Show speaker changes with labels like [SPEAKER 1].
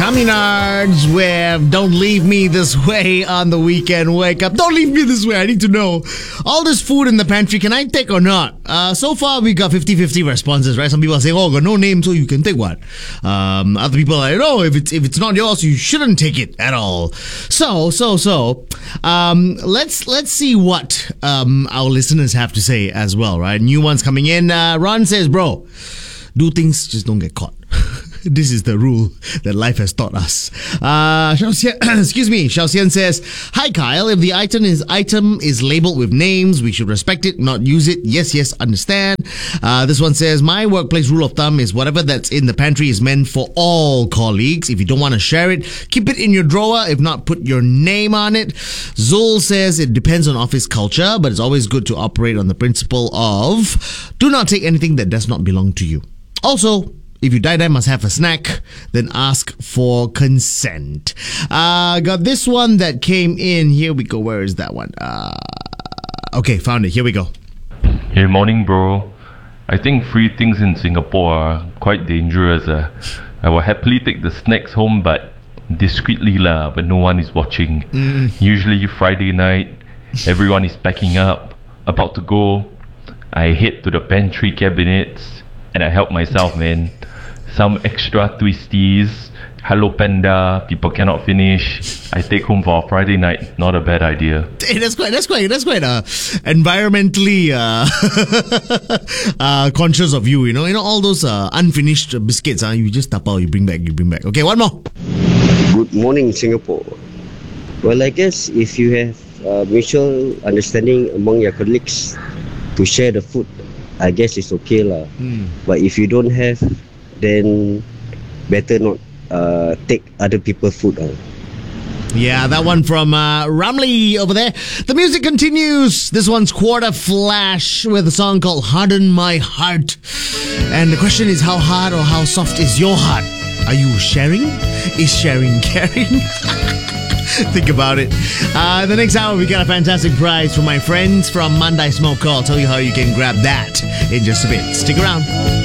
[SPEAKER 1] Tommy Nards with Don't Leave Me This Way on the weekend wake up. Don't leave me this way. I need to know. All this food in the pantry, can I take or not? So far, we got 50-50 responses, right? Some people are saying, got no name, so you can take one. Other people are like, no, if it's not yours, you shouldn't take it at all. So, let's see what our listeners have to say as well, right? New ones coming in. Ron says, bro, do things, just don't get caught. This is the rule that life has taught us. Xiaoxian says, hi Kyle, if the item is labeled with names, we should respect it, not use it. Yes, understand. This one says, my workplace rule of thumb is whatever that's in the pantry is meant for all colleagues. If you don't want to share it, keep it in your drawer. If not, put your name on it. Zul says, it depends on office culture, but it's always good to operate on the principle of do not take anything that does not belong to you. Also, if you die must have a snack, then ask for consent. Got this one that came in. Here we go. Where is that one? Okay, found it. Here we go.
[SPEAKER 2] Hey, morning, bro. I think free things in Singapore are quite dangerous. I will happily take the snacks home, but discreetly when no one is watching. Usually Friday night, everyone is packing up, about to go. I head to the pantry cabinets and I help myself, man. Some extra twisties, Hello Panda, people cannot finish. I take home for a Friday night. Not a bad idea.
[SPEAKER 1] Hey, that's quite environmentally conscious of you. You know all those unfinished biscuits. You just tap out, you bring back. Okay, one more.
[SPEAKER 3] Good morning, Singapore. Well, I guess if you have mutual understanding among your colleagues to share the food, I guess it's okay lah. But if you don't have, then better not take other people's food.
[SPEAKER 1] Yeah, that one from Ramli over there. The music continues. This one's Quarter Flash with a song called Harden My Heart. And the question is, how hard or how soft is your heart? Are you sharing? Is sharing caring? Think about it. The next hour, we got a fantastic prize from my friends from Mandai Smoke. I'll tell you how you can grab that in just a bit. Stick around.